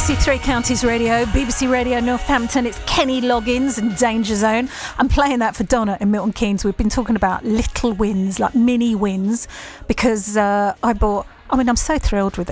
BBC Three Counties Radio, BBC Radio Northampton. It's Kenny Loggins and Danger Zone. I'm playing that for Donna in Milton Keynes. We've been talking about little wins, like mini wins, because I'm so thrilled with